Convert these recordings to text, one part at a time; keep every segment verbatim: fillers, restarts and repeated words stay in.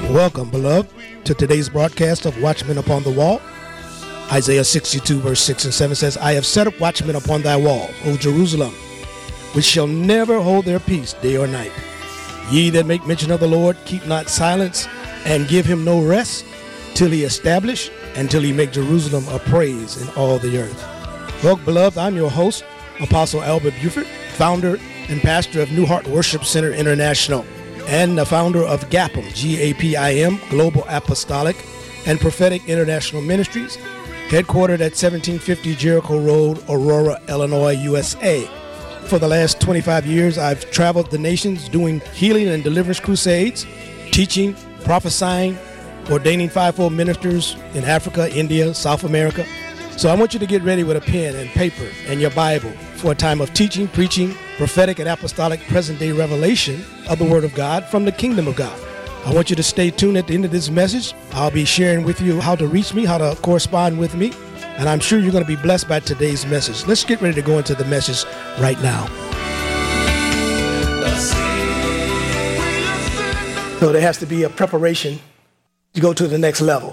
Welcome, beloved, to today's broadcast of Watchmen Upon the Wall. Isaiah sixty-two, verse six and seven says, I have set up watchmen upon thy wall, O Jerusalem, which shall never hold their peace day or night. Ye that make mention of the Lord, keep not silence, and give him no rest, till he establish, and till he make Jerusalem a praise in all the earth. Well, beloved, I'm your host, Apostle Albert Buford, founder and pastor of New Heart Worship Center International, and the founder of GAPM, G A P I M, Global Apostolic and Prophetic International Ministries, headquartered at seventeen fifty Jericho Road, Aurora, Illinois, U S A. For the last twenty-five years, I've traveled the nations doing healing and deliverance crusades, teaching, prophesying, ordaining fivefold ministers in Africa, India, South America. So I want you to get ready with a pen and paper and your Bible for a time of teaching, preaching, prophetic and apostolic present-day revelation of the Word of God from the kingdom of God. I want you to stay tuned at the end of this message. I'll be sharing with you how to reach me, how to correspond with me, and I'm sure you're going to be blessed by today's message. Let's get ready to go into the message right now. So there has to be a preparation to go to the next level.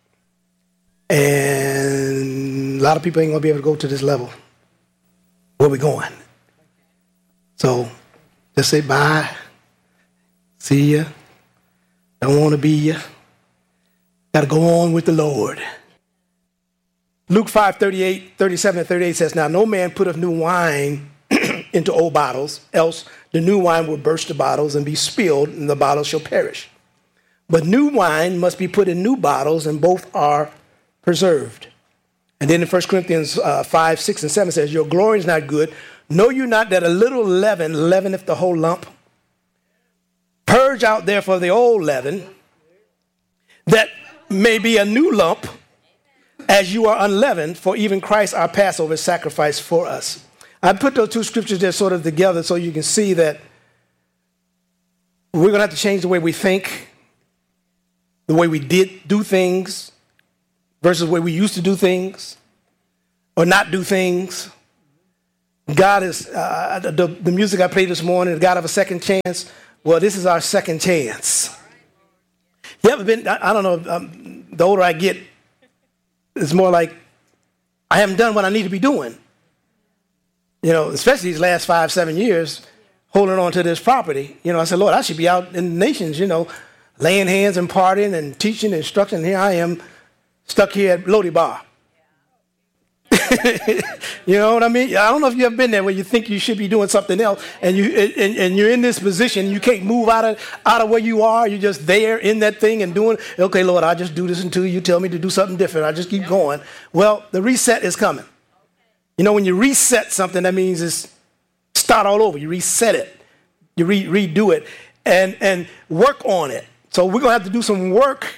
And a lot of people ain't going to be able to go to this level. Where we going? So just say bye, see ya, don't want to be ya. Got to go on with the Lord. Luke five, thirty-eight, thirty-seven and thirty-eight says, Now no man putteth new wine into old bottles, else the new wine will burst the bottles and be spilled, and the bottles shall perish. But new wine must be put in new bottles, and both are preserved. And then in First Corinthians uh, five, six, and seven says, Your glory is not good. Know you not that a little leaven leaveneth the whole lump? Purge out therefore the old leaven, that may be a new lump, as you are unleavened, for even Christ our Passover is sacrificed for us. I put those two scriptures there sort of together so you can see that we're going to have to change the way we think, the way we did do things, versus the way we used to do things or not do things. God is, uh, the, the music I played this morning, the God of a second chance. Well, this is our second chance. You ever been, I, I don't know, um, the older I get, it's more like I haven't done what I need to be doing. You know, especially these last five, seven years, holding on to this property. You know, I said, Lord, I should be out in the nations, you know, laying hands and partying and teaching and instruction. And here I am, stuck here at Lodi Bar. You know what I mean? I don't know if you've ever been there where you think you should be doing something else, and you and, and you're in this position, you can't move out of out of where you are. You're just there in that thing and doing, okay, Lord, I just do this until you tell me to do something different. I just keep going. Well, the reset is coming. You know, when you reset something, that means it's start all over. You reset it. You re- redo it and, and work on it. So we're going to have to do some work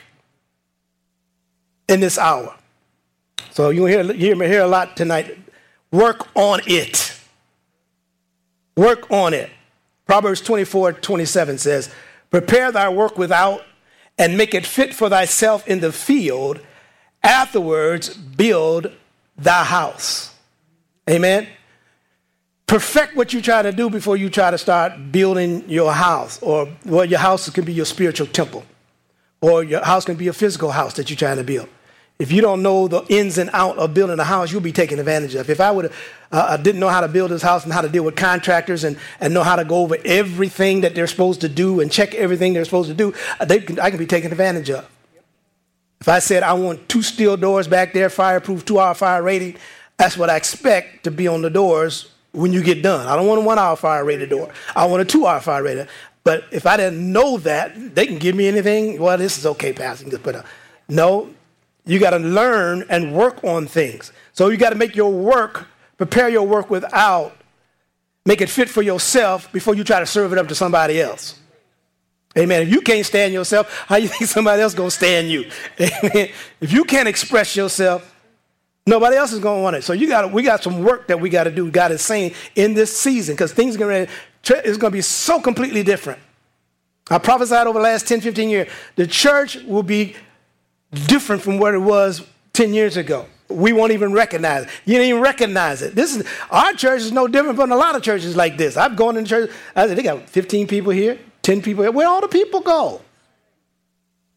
in this hour. So you'll hear, hear me hear a lot tonight. Work on it. Work on it. Proverbs twenty-four, twenty-seven says, Prepare thy work without, and make it fit for thyself in the field. Afterwards, build thy house. Amen. Perfect what you try to do before you try to start building your house. Or, well, your house can be your spiritual temple. Or your house can be a physical house that you're trying to build. If you don't know the ins and out of building a house, you'll be taken advantage of. If I would, uh, I didn't know how to build this house and how to deal with contractors and, and know how to go over everything that they're supposed to do and check everything they're supposed to do, they can, I can be taken advantage of. If I said I want two steel doors back there, fireproof, two-hour fire rating, that's what I expect to be on the doors when you get done. I don't want a one-hour fire rated door. I want a two-hour fire rated. But if I didn't know that, they can give me anything. Well, this is okay, Pastor. You can just put a no. You got to learn and work on things. So you got to make your work, prepare your work without, make it fit for yourself before you try to serve it up to somebody else. Amen. If you can't stand yourself, how you think somebody else going to stand you? Amen. If you can't express yourself, nobody else is going to want it. So you got we got some work that we got to do. God is saying in this season, because things are going to it's going to be so completely different. I prophesied over the last ten, fifteen years, the church will be different from what it was ten years ago. We won't even recognize it. You didn't even recognize it. This is our church is no different from a lot of churches like this. I've gone in church. I said, they got fifteen people here, ten people here. Where all the people go?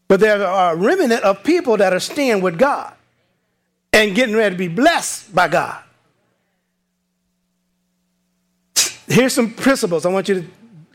But there are a remnant of people that are staying with God and getting ready to be blessed by God. Here's some principles I want you to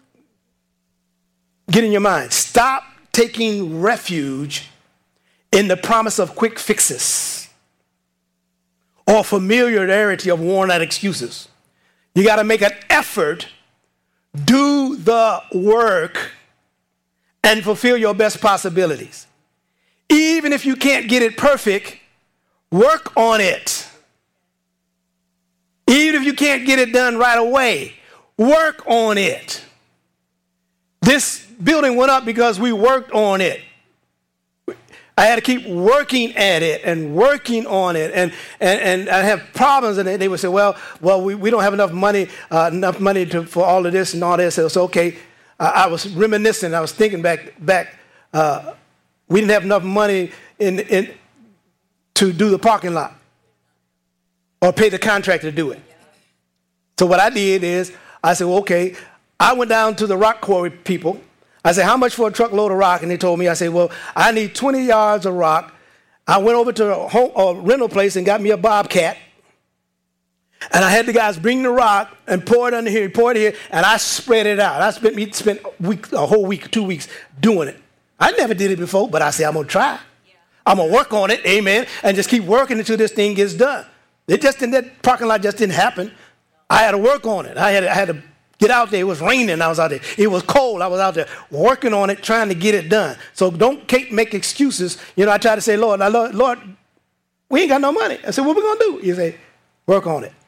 get in your mind. Stop taking refuge in the promise of quick fixes or familiarity of worn out excuses. You got to make an effort, do the work, and fulfill your best possibilities. Even if you can't get it perfect, work on it. Even if you can't get it done right away, work on it. This building went up because we worked on it. I had to keep working at it and working on it, and and, and I have problems, and they would say, well, well, we, we don't have enough money, uh, enough money to, for all of this and all this. So it's okay. Uh, I was reminiscing. I was thinking back. Back, uh, we didn't have enough money in in to do the parking lot or pay the contractor to do it. So what I did is I said, well, okay. I went down to the rock quarry people. I said, how much for a truckload of rock? And they told me, I said, well, I need twenty yards of rock. I went over to a, home, a rental place and got me a Bobcat. And I had the guys bring the rock and pour it under here, pour it here, and I spread it out. I spent me spent a, week, a whole week, two weeks doing it. I never did it before, but I said, I'm going to try. Yeah. I'm going to work on it, amen, and just keep working until this thing gets done. It just didn't, that parking lot just didn't happen. I had to work on it. I had, I had to get out there. It was raining. I was out there. It was cold. I was out there working on it, trying to get it done. So don't make excuses. You know, I try to say, Lord, Lord, Lord, we ain't got no money. I said, what we going to do? You say, work on it.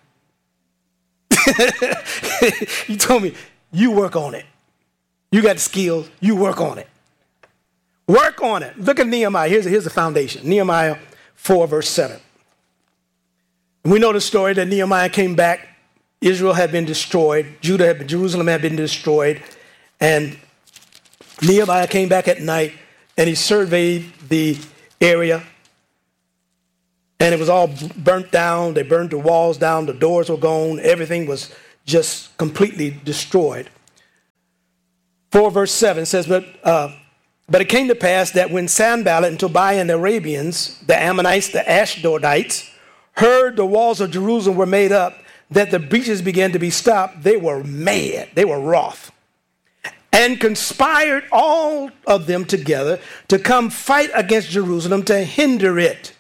He told me, you work on it. You got the skills. You work on it. Work on it. Look at Nehemiah. Here's, here's the foundation. Nehemiah four, verse seven. We know the story that Nehemiah came back. Israel had been destroyed. Judah had been, Jerusalem had been destroyed. And Nehemiah came back at night and he surveyed the area. And it was all burnt down. They burned the walls down. The doors were gone. Everything was just completely destroyed. four verse seven says, but, uh, but it came to pass that when Sanballat and Tobiah and the Arabians, the Ammonites, the Ashdodites, heard the walls of Jerusalem were made up, that the breaches began to be stopped, they were mad. They were wroth. And conspired all of them together to come fight against Jerusalem to hinder it.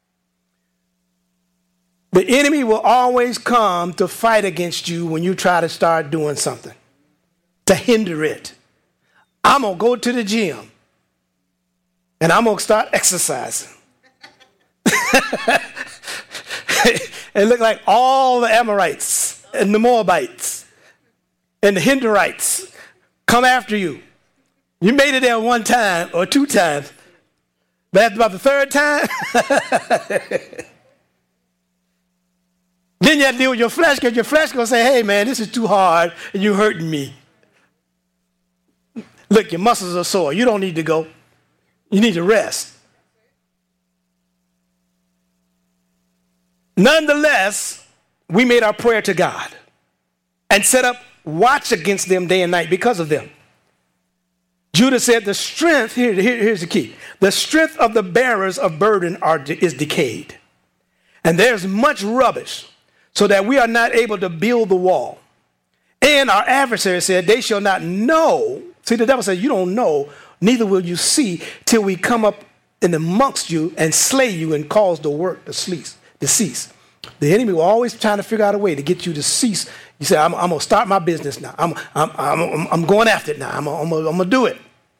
The enemy will always come to fight against you when you try to start doing something, to hinder it. I'm going to go to the gym and I'm going to start exercising. It looked like all the Amorites and the Moabites and the Hinderites come after you. You made it there one time or two times, but after about the third time, then you have to deal with your flesh, because your flesh going to say, hey, man, this is too hard and you're hurting me. Look, your muscles are sore. You don't need to go. You need to rest. Nonetheless, we made our prayer to God and set up watch against them day and night because of them. Judah said the strength, here, here, here's the key. The strength of the bearers of burden are, is decayed. And there's much rubbish, so that we are not able to build the wall. And our adversary said, they shall not know. See, the devil said, you don't know, neither will you see, till we come up in amongst you and slay you and cause the work to cease. To cease. The enemy will always trying to figure out a way to get you to cease. You say, I'm, I'm going to start my business now. I'm, I'm, I'm, I'm going after it now. I'm, I'm, I'm going to do it.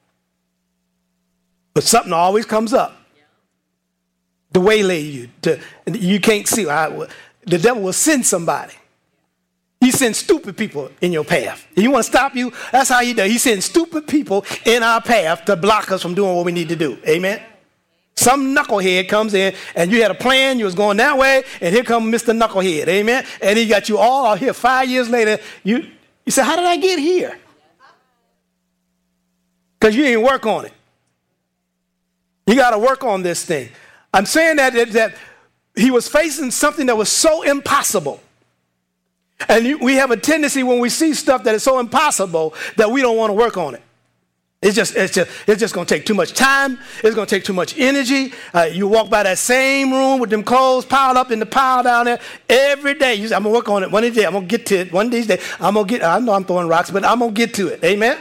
But something always comes up to waylay you. To, you can't see. I, the devil will send somebody. He sends stupid people in your path. If you want to stop you, that's how he does. He sends stupid people in our path to block us from doing what we need to do. Amen? Some knucklehead comes in, and you had a plan, you was going that way, and here comes Mister Knucklehead, amen? And he got you all out here. Five years later, you, you say, how did I get here? Because you didn't work on it. You got to work on this thing. I'm saying that, that, that he was facing something that was so impossible. And you, we have a tendency when we see stuff that is so impossible that we don't want to work on it. It's just, it's just, it's just going to take too much time. It's going to take too much energy. Uh, you walk by that same room with them clothes piled up in the pile down there every day. You say, I'm going to work on it one day. I'm going to get to it one of these days. I'm going to get, I know I'm throwing rocks, but I'm going to get to it. Amen?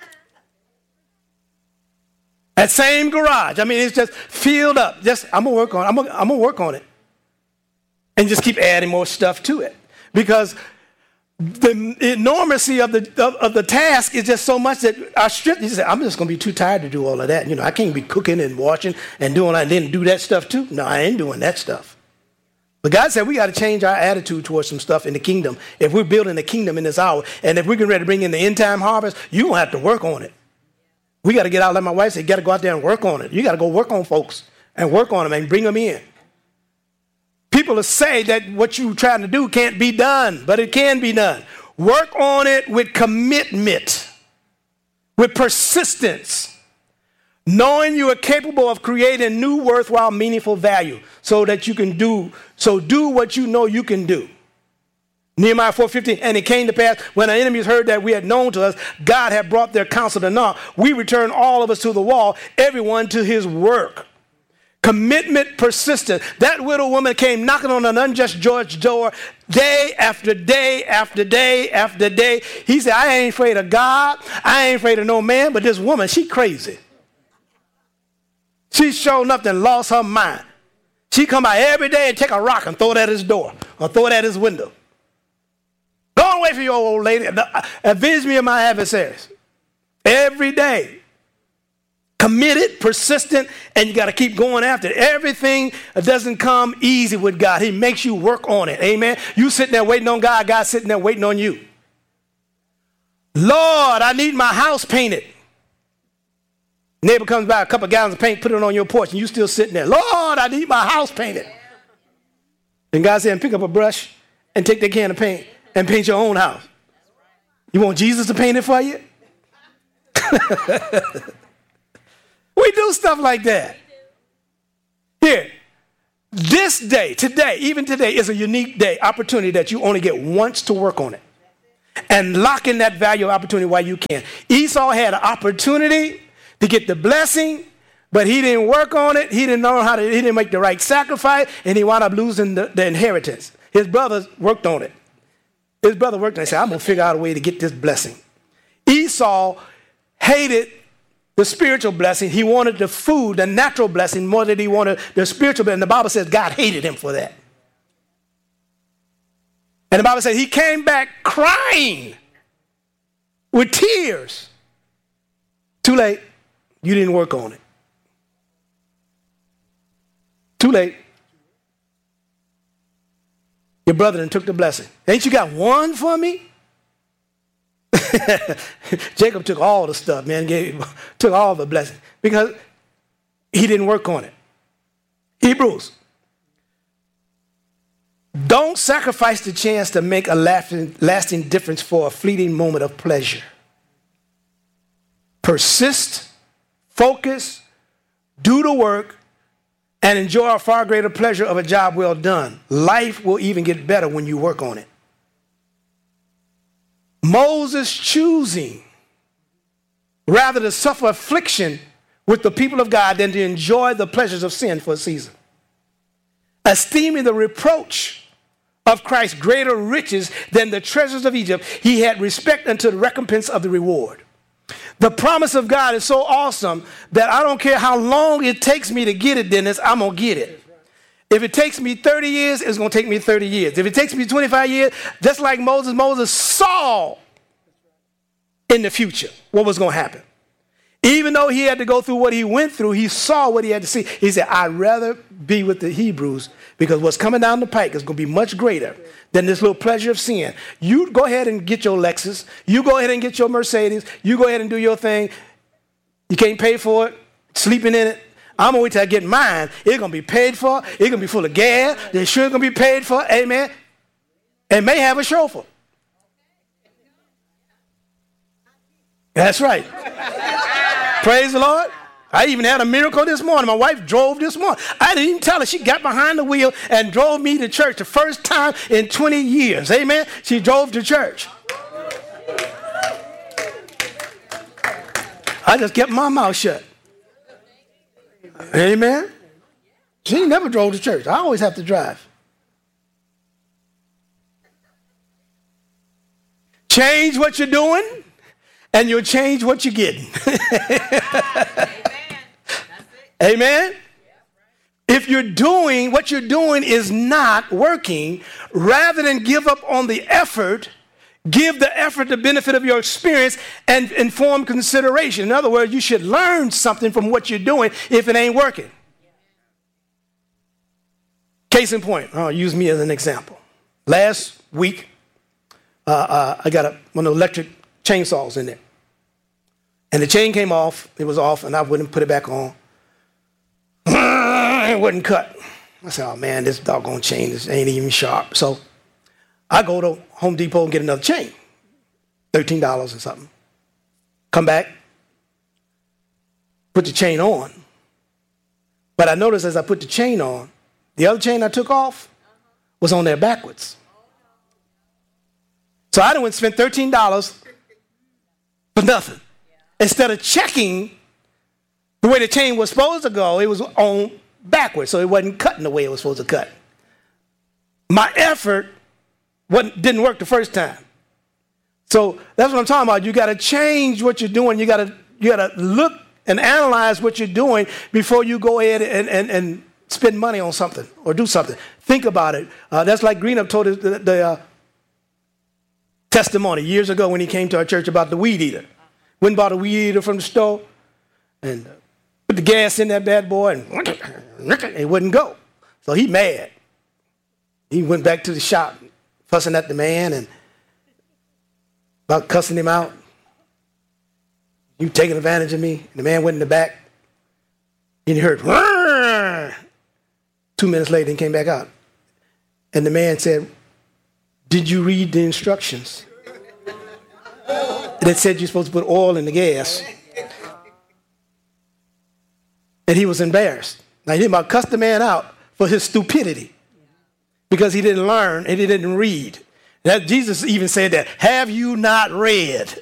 That same garage. I mean, it's just filled up. Just, I'm going to work on it. I'm going to, I'm going to work on it. And just keep adding more stuff to it. Because the enormity of the of, of the task is just so much that our strength, you say, I'm just going to be too tired to do all of that. You know, I can't be cooking and washing and doing that and then do that stuff too. No, I ain't doing that stuff. But God said we got to change our attitude towards some stuff in the kingdom. If we're building the kingdom in this hour, and if we're getting ready to bring in the end time harvest, you don't have to work on it. We got to get out, like my wife said, you got to go out there and work on it. You got to go work on folks and work on them and bring them in. People will say that what you're trying to do can't be done, but it can be done. Work on it with commitment, with persistence, knowing you are capable of creating new, worthwhile, meaningful value so that you can do, so do what you know you can do. Nehemiah four fifteen, and it came to pass when our enemies heard that we had known to us, God had brought their counsel to naught. We returned all of us to the wall, everyone to his work. Commitment, persistence. That widow woman came knocking on an unjust judge's door day after day after day after day. He said, I ain't afraid of God. I ain't afraid of no man, but this woman, she crazy. She showed up and lost her mind. She come out every day and take a rock and throw it at his door or throw it at his window. Go away from your old lady. Avenge me of my adversaries. Every day. Committed, persistent, and you got to keep going after it. Everything doesn't come easy with God. He makes you work on it. Amen. You sitting there waiting on God. God's sitting there waiting on you. Lord, I need my house painted. Neighbor comes by, a couple of gallons of paint, put it on your porch, and you still sitting there. Lord, I need my house painted. And God said, pick up a brush and take that can of paint and paint your own house. You want Jesus to paint it for you? We do stuff like that. Here, this day, today, even today, is a unique day, opportunity that you only get once to work on it. And lock in that value of opportunity while you can. Esau had an opportunity to get the blessing, but he didn't work on it. He didn't know how to, he didn't make the right sacrifice, and he wound up losing the, the inheritance. His brothers worked on it. His brother worked on it and said, I'm going to figure out a way to get this blessing. Esau hated the spiritual blessing. He wanted the food, the natural blessing, more than he wanted the spiritual blessing. The Bible says God hated him for that. And the Bible says he came back crying with tears. Too late. You didn't work on it. Too late. Your brother then took the blessing. Ain't you got one for me? Jacob took all the stuff, man, gave, took all the blessings because he didn't work on it. Hebrews. Don't sacrifice the chance to make a lasting, lasting difference for a fleeting moment of pleasure. Persist, focus, do the work, and enjoy a far greater pleasure of a job well done. Life will even get better when you work on it. Moses choosing rather to suffer affliction with the people of God than to enjoy the pleasures of sin for a season. Esteeming the reproach of Christ greater riches than the treasures of Egypt, he had respect unto the recompense of the reward. The promise of God is so awesome that I don't care how long it takes me to get it, Dennis, I'm going to get it. If it takes me thirty years, it's going to take me thirty years. If it takes me twenty-five years, just like Moses, Moses saw in the future what was going to happen. Even though he had to go through what he went through, he saw what he had to see. He said, I'd rather be with the Hebrews because what's coming down the pike is going to be much greater than this little pleasure of sin. You go ahead and get your Lexus. You go ahead and get your Mercedes. You go ahead and do your thing. You can't pay for it, sleeping in it. I'm going to wait till I get mine. It's going to be paid for. It's going to be full of gas. The insurance going to be paid for. Amen. And may have a chauffeur. That's right. Praise the Lord. I even had a miracle this morning. My wife drove this morning. I didn't even tell her. She got behind the wheel and drove me to church the first time in twenty years. Amen. She drove to church. I just kept my mouth shut. Amen. She never drove to church. I always have to drive. Change what you're doing, and you'll change what you're getting. Amen. If you're doing what you're doing is not working, rather than give up on the effort, give the effort the benefit of your experience and informed consideration. In other words, you should learn something from what you're doing if it ain't working. Case in point, I'll use me as an example. Last week, uh, uh, I got a, one of the electric chainsaws in there. And the chain came off. It was off, and I wouldn't put it back on. It wouldn't cut. I said, oh, man, this doggone chain this ain't even sharp. So I go to Home Depot and get another chain, thirteen dollars or something. Come back, put the chain on. But I noticed as I put the chain on, the other chain I took off was on there backwards. So I done went and spent thirteen dollars for nothing. Instead of checking the way the chain was supposed to go, it was on backwards, so it wasn't cutting the way it was supposed to cut. My effort wasn't, didn't work the first time. So that's what I'm talking about. You got to change what you're doing. You got to you got to look and analyze what you're doing before you go ahead and, and, and spend money on something or do something. Think about it. Uh, that's like Greenup told us the, the uh, testimony years ago when he came to our church about the weed eater. Went and bought a weed eater from the store and uh, put the gas in that bad boy and it wouldn't go. So he mad. He went back to the shop, fussing at the man and about cussing him out. You taking advantage of me? And the man went in the back and he heard, Rrr! Two minutes later, he came back out. And the man said, did you read the instructions? That said you're supposed to put oil in the gas. And he was embarrassed. Now, he didn't about cuss the man out for his stupidity because he didn't learn and he didn't read. That Jesus even said that. Have you not read?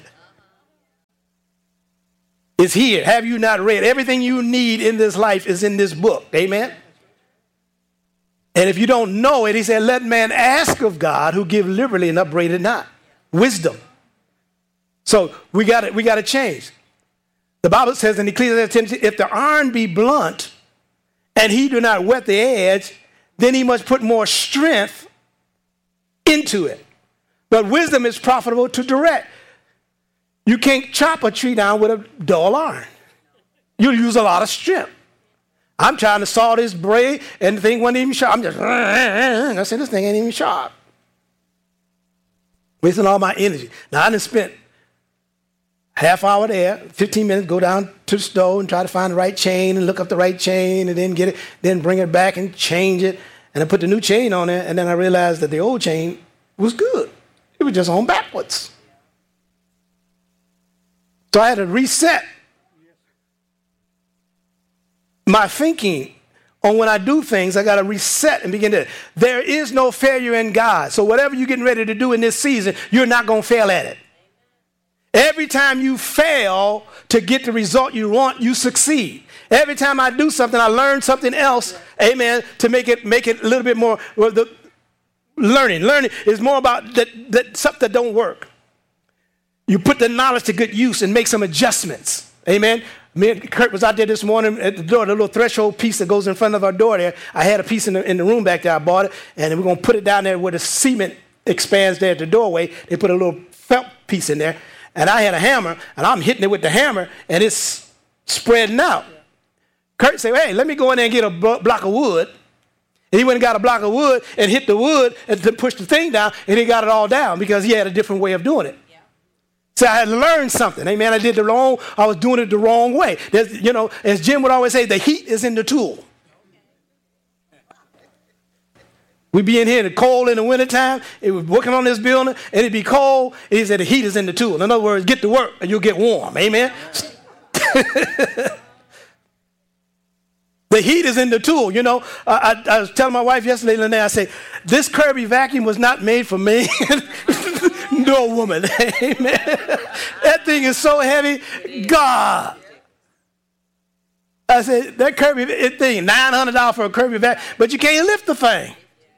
It's here. Have you not read? Everything you need in this life is in this book. Amen? And if you don't know it, he said, let man ask of God who give liberally and upbraided not. Wisdom. So we got to we got to change. The Bible says in Ecclesiastes, if the iron be blunt and he do not whet the edge, then he must put more strength into it. But wisdom is profitable to direct. You can't chop a tree down with a dull iron. You'll use a lot of strength. I'm trying to saw this blade and the thing wasn't even sharp. I'm just, I said, this thing ain't even sharp. Wasting all my energy. Now, I done spent half hour there, fifteen minutes, go down to the store and try to find the right chain and look up the right chain and then get it, then bring it back and change it. And I put the new chain on there, and then I realized that the old chain was good. It was just on backwards. So I had to reset my thinking on when I do things. I got to reset and begin to. There is no failure in God. So whatever you're getting ready to do in this season, you're not going to fail at it. Every time you fail to get the result you want, you succeed. Every time I do something, I learn something else, amen, to make it make it a little bit more. Well, the learning. Learning is more about that, that stuff that don't work. You put the knowledge to good use and make some adjustments. Amen. Me and Kurt was out there this morning at the door, the little threshold piece that goes in front of our door there. I had a piece in the, in the room back there. I bought it, and we're going to put it down there where the cement expands there at the doorway. They put a little felt piece in there. And I had a hammer, and I'm hitting it with the hammer, and it's spreading out. Kurt said, hey, let me go in there and get a block of wood. And he went and got a block of wood and hit the wood and to push the thing down, and he got it all down because he had a different way of doing it. Yeah. So I had to learn something. Amen. I did the wrong, I was doing it the wrong way. There's, you know, as Jim would always say, the heat is in the tool. We'd be in here in the cold in the wintertime. It was working on this building, and it'd be cold. And he said the heat is in the tool. In other words, get to work, and you'll get warm. Amen? The heat is in the tool. You know, I, I, I was telling my wife yesterday, Lene, I said, this Kirby vacuum was not made for me. No woman. Amen. That thing is so heavy. God. I said, that Kirby thing, nine hundred dollars for a Kirby vacuum, but you can't lift the thing.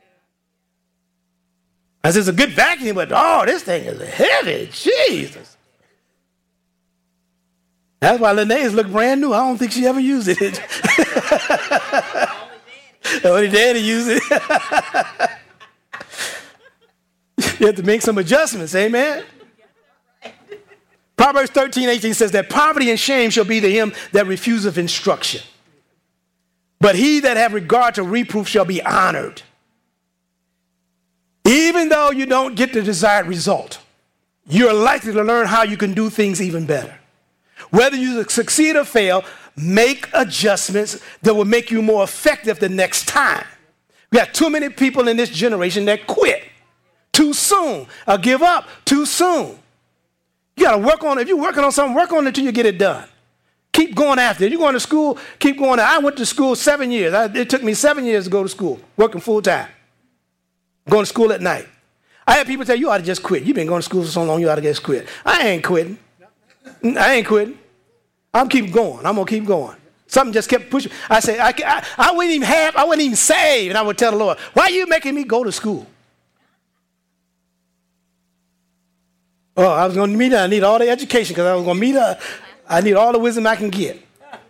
I said, it's a good vacuum, but oh, this thing is heavy. Jesus. That's why Linnaeus look brand new. I don't think she ever used it. Only daddy used it. You have to make some adjustments, amen? Proverbs thirteen eighteen says that poverty and shame shall be to him that refuseth instruction. But he that have regard to reproof shall be honored. Even though you don't get the desired result, you're likely to learn how you can do things even better. Whether you succeed or fail, make adjustments that will make you more effective the next time. We got too many people in this generation that quit too soon or give up too soon. You got to work on it. If you're working on something, work on it until you get it done. Keep going after it. You're going to school, keep going. I went to school seven years. I, it took me seven years to go to school, working full time. Going to school at night. I had people tell you, you ought to just quit. You've been going to school for so long, you ought to just quit. I ain't quitting. I ain't quitting. I'm keep going. I'm going to keep going. Something just kept pushing. I said, I, I, I wouldn't even have, I wasn't even saved. And I would tell the Lord, why are you making me go to school? Oh, I was going to meet her. I need all the education because I was going to meet her. I need all the wisdom I can get.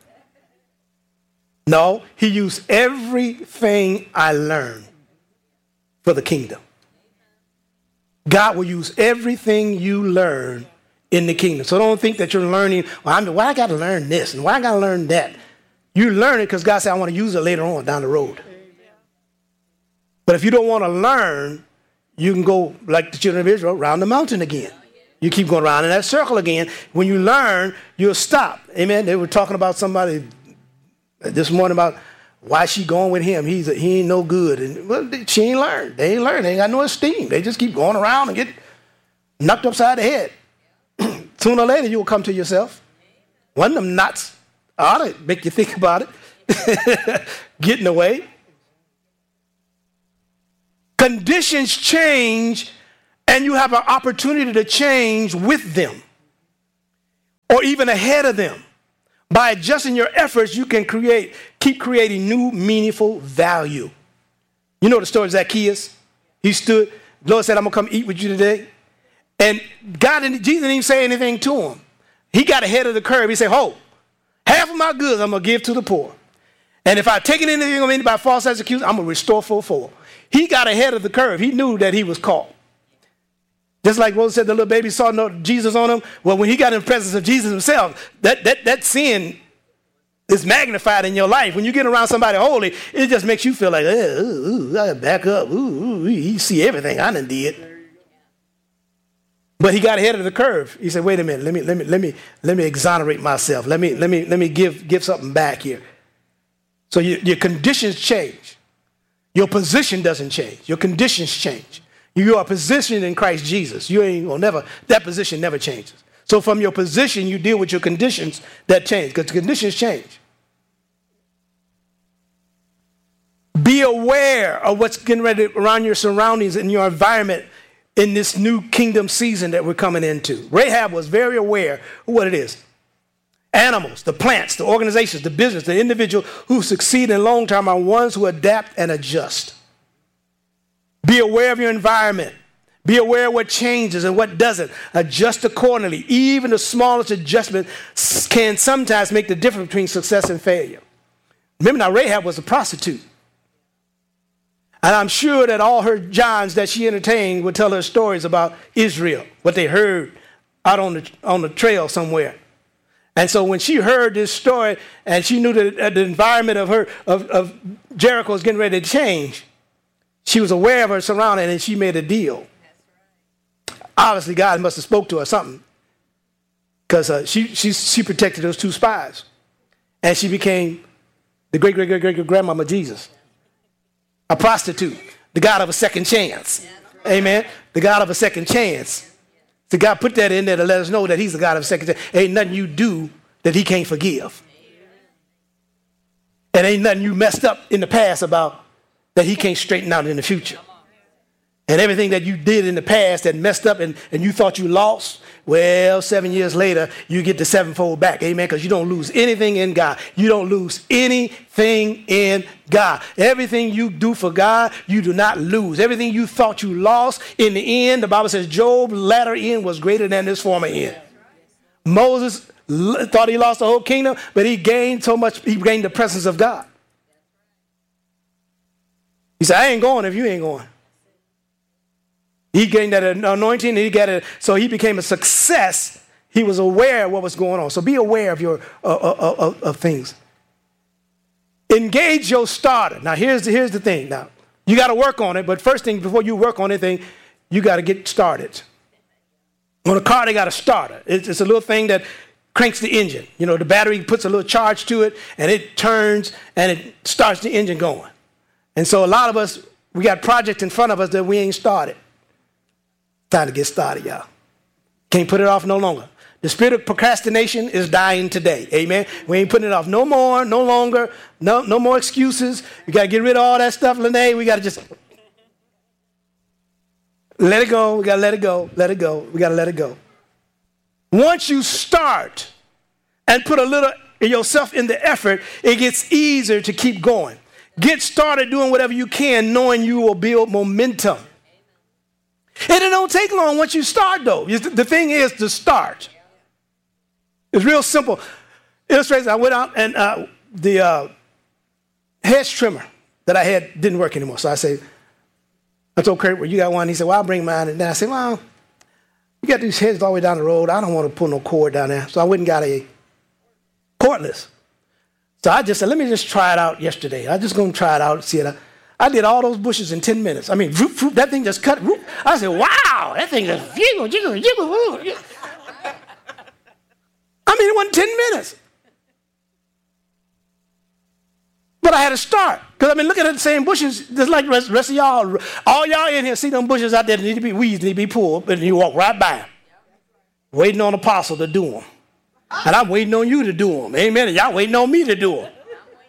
No, he used everything I learned for the kingdom. God will use everything you learn in the kingdom. So don't think that you're learning, well, I'm, why I got to learn this and why I got to learn that. You learn it because God said, I want to use it later on down the road. But if you don't want to learn, you can go like the children of Israel around the mountain again. You keep going around in that circle again. When you learn, you'll stop. Amen. They were talking about somebody this morning about why she going with him. He's a, he ain't no good. And well, she ain't learned. They ain't learned. They ain't got no esteem. They just keep going around and get knocked upside the head. Sooner or later, you will come to yourself. One of them knots ought to make you think about it. Getting away. Conditions change, and you have an opportunity to change with them or even ahead of them. By adjusting your efforts, you can create, keep creating new, meaningful value. You know the story of Zacchaeus? He stood, the Lord said, I'm going to come eat with you today. And God, Jesus didn't even say anything to him. He got ahead of the curve. He said, ho, half of my goods I'm going to give to the poor. And if I take anything of anybody false accusation, I'm going to restore full four. He got ahead of the curve. He knew that he was caught. Just like Rose said, the little baby saw no Jesus on him. Well, when he got in the presence of Jesus himself, that, that, that sin is magnified in your life. When you get around somebody holy, it just makes you feel like, ooh, ooh, I gotta back up. Ooh, ooh, he see everything I done did. But he got ahead of the curve. He said, wait a minute, let me, let me, let me, let me exonerate myself. Let me, let me, let me give, give something back here. So you, your conditions change. Your position doesn't change. Your conditions change. You are positioned in Christ Jesus. You ain't gonna never, that position never changes. So from your position, you deal with your conditions that change, because the conditions change. Be aware of what's getting ready around your surroundings and your environment in this new kingdom season that we're coming into. Rahab was very aware of what it is. Animals, the plants, the organizations, the business, the individual who succeed in long term are ones who adapt and adjust. Be aware of your environment. Be aware of what changes and what doesn't. Adjust accordingly. Even the smallest adjustment can sometimes make the difference between success and failure. Remember now, Rahab was a prostitute. And I'm sure that all her Johns that she entertained would tell her stories about Israel, what they heard out on the, on the trail somewhere. And so when she heard this story and she knew that the environment of her of, of Jericho was getting ready to change, she was aware of her surroundings and she made a deal. Right. Obviously, God must have spoke to her something, because uh, she, she, she protected those two spies. And she became the great, great, great, great, great grandmama of Jesus. A prostitute, the God of a second chance. Yeah. Amen. The God of a second chance. So God put that in there to let us know that he's the God of a second chance. Ain't nothing you do that he can't forgive. And ain't nothing you messed up in the past about that he can't straighten out in the future. And everything that you did in the past that messed up and, and you thought you lost, Well, seven years later, you get the sevenfold back. Amen. Because you don't lose anything in God. You don't lose anything in God. Everything you do for God, you do not lose. Everything you thought you lost, in the end, the Bible says Job's latter end was greater than his former end. Moses thought he lost the whole kingdom, but he gained so much, he gained the presence of God. He said, I ain't going if you ain't going. He gained that anointing, and he got it. So he became a success. He was aware of what was going on. So be aware of your uh, uh, uh, of things. Engage your starter. Now here's the, here's the thing. Now you got to work on it, but first thing before you work on anything, you got to get started. On a car, they got a starter. It's, it's a little thing that cranks the engine. You know, the battery puts a little charge to it, and it turns and it starts the engine going. And so a lot of us, we got projects in front of us that we ain't started. Time to get started, y'all. Can't put it off no longer. The spirit of procrastination is dying today. Amen. We ain't putting it off no more, no longer, no, no more excuses. We got to get rid of all that stuff, Lene. We got to just let it go. We got to let it go. Let it go. We got to let it go. Once you start and put a little yourself in the effort, it gets easier to keep going. Get started doing whatever you can, knowing you will build momentum. And it don't take long once you start, though. The thing is to start. It's real simple. Illustration, I went out and uh, the uh, hedge trimmer that I had didn't work anymore. So I said, I told Kurt, well, you got one? He said, well, I'll bring mine. And then I said, well, you got these hedges all the way down the road. I don't want to put no cord down there. So I went and got a cordless. So I just said, let me just try it out yesterday. I'm just going to try it out and see it. I did all those bushes in ten minutes. I mean, whoop, whoop, that thing just cut. Whoop. I said, wow, that thing just jiggle, jiggle, jiggle. Whoop. I mean, it wasn't ten minutes. But I had to start. Because I've been looking at the same bushes, just like the rest, rest of y'all. All y'all in here see them bushes out there that need to be, weeds need to be pulled, and you walk right by them. Waiting on the apostle to do them. And I'm waiting on you to do them. Amen. And y'all waiting on me to do them.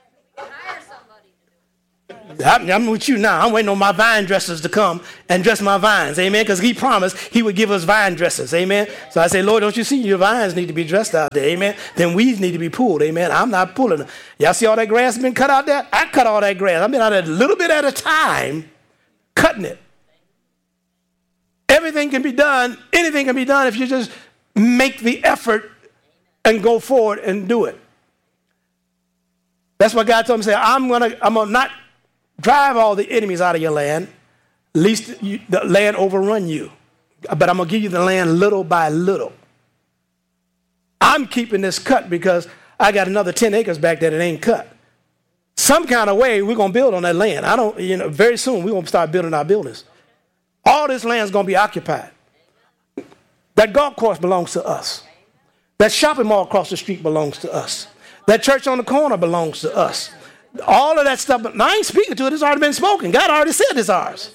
I'm with you now. I'm waiting on my vine dressers to come and dress my vines. Amen. Because he promised he would give us vine dressers. Amen. So I say, Lord, don't you see your vines need to be dressed out there? Amen. Then weeds need to be pulled. Amen. I'm not pulling them. Y'all see all that grass been cut out there? I cut all that grass. I've been out there a little bit at a time cutting it. Everything can be done. Anything can be done if you just make the effort and go forward and do it. That's what God told me. Say, I'm gonna, I'm gonna not drive all the enemies out of your land, lest you, the land overrun you. But I'm going to give you the land little by little. I'm keeping this cut because I got another ten acres back there that ain't cut. Some kind of way we're going to build on that land. I don't, you know, very soon we're going to start building our buildings. All this land is going to be occupied. That golf course belongs to us. That shopping mall across the street belongs to us. That church on the corner belongs to us. All of that stuff, now I ain't speaking to it, it's already been spoken. God already said it's ours.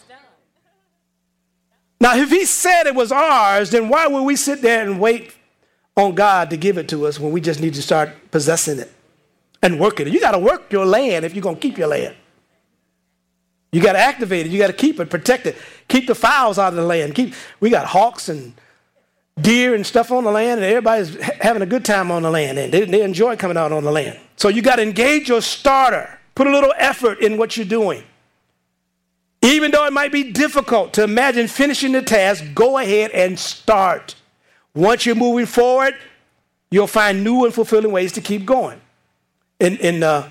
Now, if he said it was ours, then why would we sit there and wait on God to give it to us when we just need to start possessing it and working it? You got to work your land if you're going to keep your land. You got to activate it. You got to keep it, protect it. Keep the fowls out of the land. Keep. We got hawks and deer and stuff on the land, and everybody's having a good time on the land, and they, they enjoy coming out on the land. So you got to engage your starter. Put a little effort in what you're doing. Even though it might be difficult to imagine finishing the task, go ahead and start. Once you're moving forward, you'll find new and fulfilling ways to keep going. In, in uh,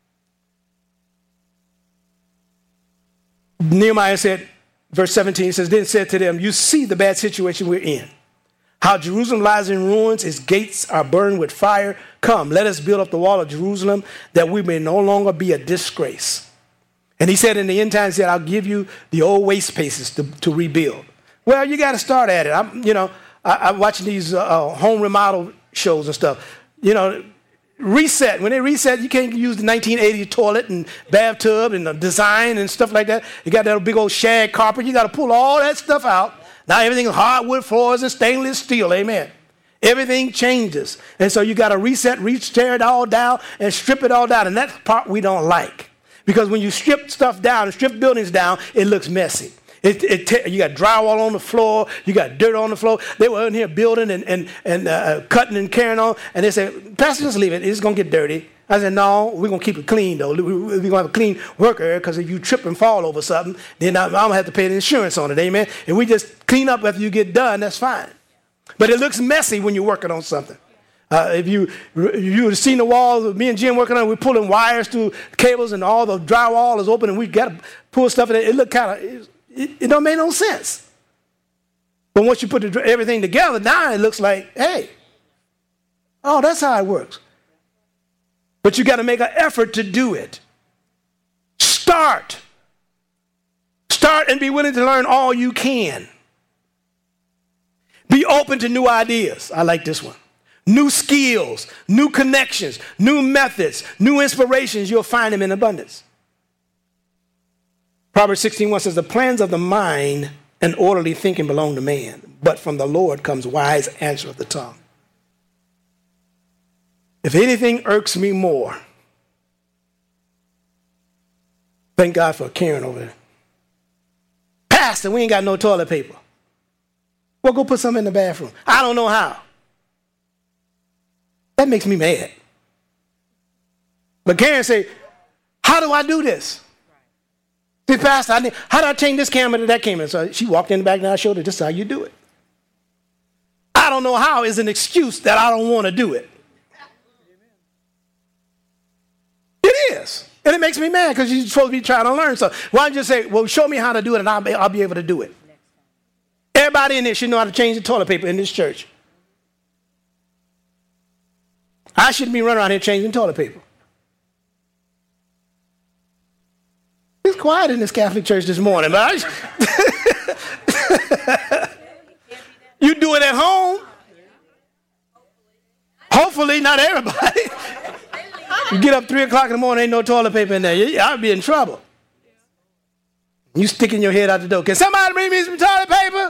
Nehemiah said, verse seventeen says, then said to them, you see the bad situation we're in. How Jerusalem lies in ruins, its gates are burned with fire. Come, let us build up the wall of Jerusalem that we may no longer be a disgrace. And he said in the end times, he said, I'll give you the old waste places to, to rebuild. Well, you got to start at it. I'm, you know, I, I'm watching these uh, home remodel shows and stuff. You know, reset. When they reset, you can't use the nineteen eighties toilet and bathtub and the design and stuff like that. You got that big old shag carpet. You got to pull all that stuff out. Now everything is hardwood floors and stainless steel. Amen. Everything changes. And so you got to reset, reach, tear it all down and strip it all down. And that's the part we don't like. Because when you strip stuff down and strip buildings down, it looks messy. It, it te- you got drywall on the floor. You got dirt on the floor. They were in here building and, and, and uh, cutting and carrying on. And they said, Pastor, just leave it. It's going to get dirty. I said, no, we're going to keep it clean, though. We're going to have a clean worker because if you trip and fall over something, then I'm going to have to pay the insurance on it, amen? If we just clean up after you get done, that's fine. But it looks messy when you're working on something. Uh, if you if you would have seen the walls, me and Jim working on it, we're pulling wires through cables and all the drywall is open and we got to pull stuff in it. It looked kind of, it, it, it don't make no sense. But once you put the, everything together, now it looks like, hey, oh, that's how it works. But you got to make an effort to do it. Start. Start and be willing to learn all you can. Be open to new ideas. I like this one. New skills, new connections, new methods, new inspirations. You'll find them in abundance. Proverbs sixteen one says, the plans of the mind and orderly thinking belong to man, but from the Lord comes wise answer of the tongue. If anything irks me more, thank God for Karen over there. Pastor, we ain't got no toilet paper. Well, go put some in the bathroom. I don't know how. That makes me mad. But Karen said, how do I do this? Say, Pastor, I need, how do I change this camera to that camera? So she walked in the back and I showed her, this is how you do it. I don't know how is an excuse that I don't want to do it. It is. And it makes me mad because you're supposed to be trying to learn something. Why don't you just say, well, show me how to do it and I'll be, I'll be able to do it. Everybody in there should know how to change the toilet paper in this church. I shouldn't be running around here changing toilet paper. It's quiet in this Catholic church this morning, but I, you do it at home. Hopefully, not everybody. You get up three o'clock in the morning, ain't no toilet paper in there. I'll be in trouble. You sticking your head out the door. Can somebody bring me some toilet paper?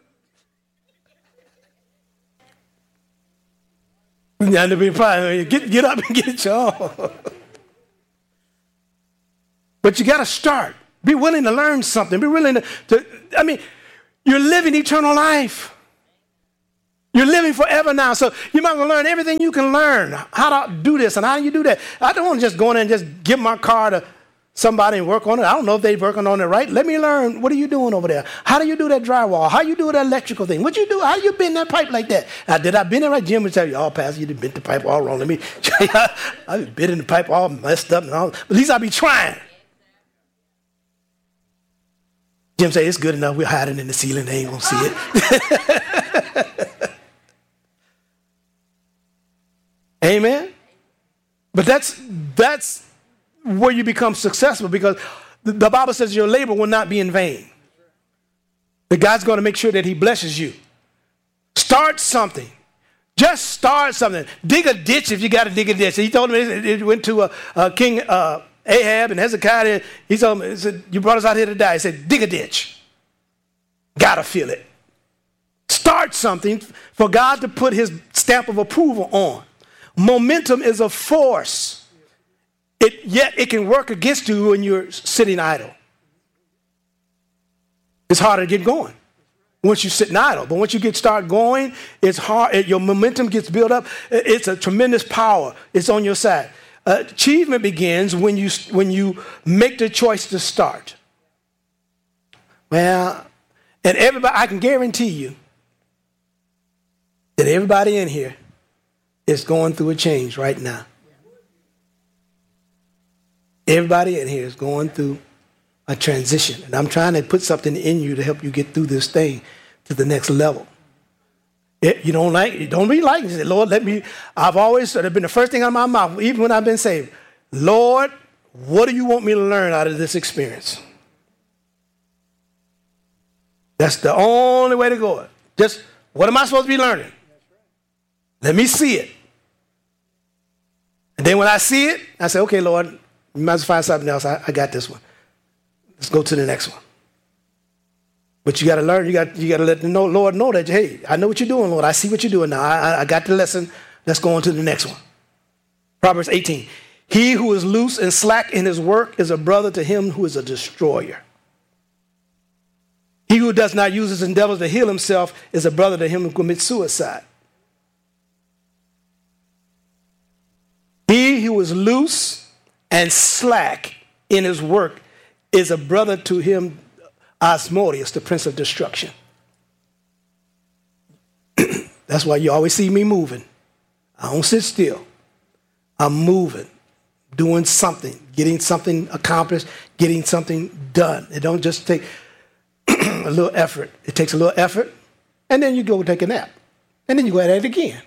Get, get up and get it your. But you got to start. Be willing to learn something. Be willing to, to, I mean, you're living eternal life. You're living forever now. So you might want to learn everything you can learn. How to do this and how do you do that. I don't want to just go in there and just give my car to somebody and work on it. I don't know if they're working on it right. Let me learn. What are you doing over there? How do you do that drywall? How you do that electrical thing? What you do? How you bend that pipe like that? Now, did I bend it right? Jim would tell you, oh, Pastor, you did bend the pipe all wrong. Let me show you. I been bending the pipe all messed up and all. But at least I be trying. Jim say, it's good enough. We're hiding in the ceiling. They ain't going to see it. Amen. But that's that's where you become successful because the Bible says your labor will not be in vain. That God's going to make sure that he blesses you. Start something. Just start something. Dig a ditch if you got to dig a ditch. He told me it went to a, a King uh, Ahab and Hezekiah. He told me, he said, you brought us out here to die. He said, dig a ditch. Got to feel it. Start something for God to put his stamp of approval on. Momentum is a force. It, yet it can work against you when you're sitting idle. It's harder to get going once you're sitting idle. But once you get start going, it's hard. It, your momentum gets built up. It, it's a tremendous power. It's on your side. Uh, achievement begins when you when you make the choice to start. Well, and everybody, I can guarantee you that everybody in here is going through a change right now. Everybody in here is going through a transition. And I'm trying to put something in you to help you get through this thing to the next level. It, you don't like, you don't be like, you say, Lord, let me, I've always, it's been the first thing out of my mouth, even when I've been saved. Lord, what do you want me to learn out of this experience? That's the only way to go. Just, what am I supposed to be learning? Let me see it. And then when I see it, I say, okay, Lord, you might as well find something else. I, I got this one. Let's go to the next one. But you got to learn. You got you got to let the know, Lord know that, hey, I know what you're doing, Lord. I see what you're doing now. I, I got the lesson. Let's go on to the next one. Proverbs eighteen. He who is loose and slack in his work is a brother to him who is a destroyer. He who does not use his endeavors to heal himself is a brother to him who commits suicide. He who is loose and slack in his work is a brother to him, Asmodeus, the prince of destruction. That's why you always see me moving. I don't sit still. I'm moving, doing something, getting something accomplished, getting something done. It don't just take a little effort. It takes a little effort, and then you go take a nap. And then you go at it again.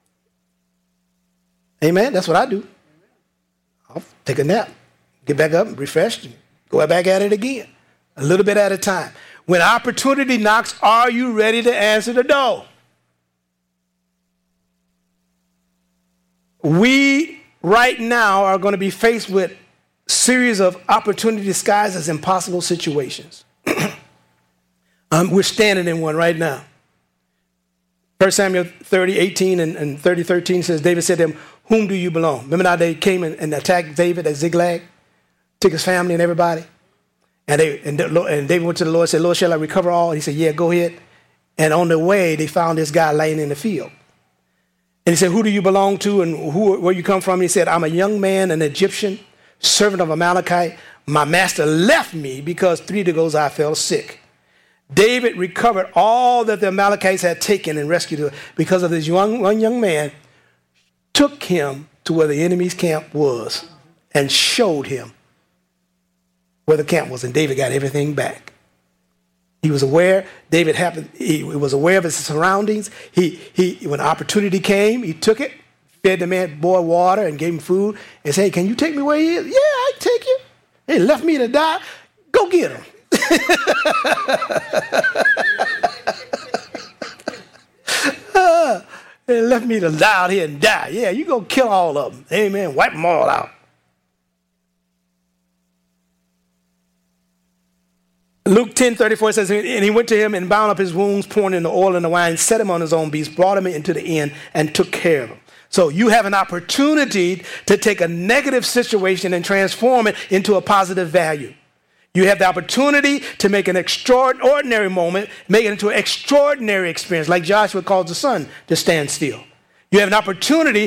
Amen? That's what I do. I'll take a nap, get back up, refreshed, and go back at it again. A little bit at a time. When opportunity knocks, are you ready to answer the door? We right now are going to be faced with a series of opportunity disguised as impossible situations. um, we're standing in one right now. First Samuel thirty, eighteen and, and thirty, thirteen says, David said to him, whom do you belong? Remember now they came and, and attacked David at Ziklag, took his family and everybody. And, they, and, the, and David went to the Lord and said, Lord, shall I recover all? And he said, yeah, go ahead. And on the way, they found this guy laying in the field. And he said, who do you belong to and who, where you come from? And he said, I'm a young man, an Egyptian, servant of Amalekite. My master left me because three days ago I fell sick. David recovered all that the Amalekites had taken and rescued her because of this young, one young man, took him to where the enemy's camp was and showed him where the camp was. And David got everything back. He was aware, David happened, he was aware of his surroundings. He, he, when opportunity came, he took it, fed the man boy water and gave him food and said, hey, can you take me where he is? Yeah, I can take you. He left me to die. Go get him. uh, they left me to die out here and die. Yeah, you go kill all of them. Amen. Wipe them all out. Luke ten thirty-four says, and he went to him and bound up his wounds, pouring in the oil and the wine, set him on his own beast, brought him into the inn, and took care of him. So you have an opportunity to take a negative situation and transform it into a positive value. You have the opportunity to make an extraordinary moment, make it into an extraordinary experience, like Joshua calls the sun to stand still. You have an opportunity